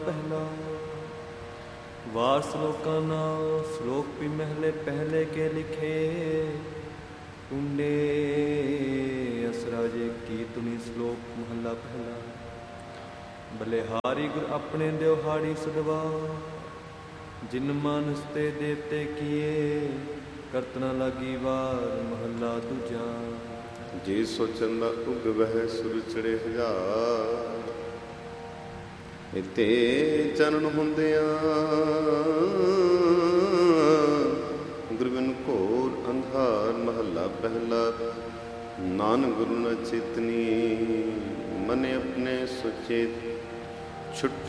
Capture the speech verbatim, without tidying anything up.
ਪਹਿਲਾ ਵਾਰ ਸ਼ਲੋਕਾਂ ਨਾਲ ਸ਼ਲੋਕ ਵੀ ਮਹਿਲੇ ਪਹਿਲੇ ਕੇ ਲਿਖੇ ਟੁੰਡੇ ਅਸਰਾਜੇ ਕੀਰਤਨੀ ਸ਼ਲੋਕ ਮਹੱਲਾ ਪਹਿਲਾ ਬਲਿਹਾਰੀ ਗੁਰ ਆਪਣੇ ਦਿਵਹਾੜੀ ਸਦਵਾ ਜਿਨ ਮਨੁਸ ਤੇ ਦੇਵਤੇ ਕੀਏ ਕਰਤਨਾ ਲਾਗੀ ਵਾਰ ਮਹੱਲਾ ਦੂਜਾ ਜੇ ਸੋਚਣ ਦਾ ਉਗ ਵਹਿ ਸੁਰ ਚੜੇ ਹਜ਼ਾਰ ਇਤੇ ਚਰਨ ਹੁੰਦਿਆਂ ਗੁਰਬਿਨ ਘੋਰ ਅੰਧਾਰ ਮਹੱਲਾ ਪਹਿਲਾ ਨਾਨਕ ਗੁਰੂ ਨ ਚੇਤਨੀ ਮਨ ਆਪਣੇ ਸੁਚੇਤ ਛੁੱਟੇ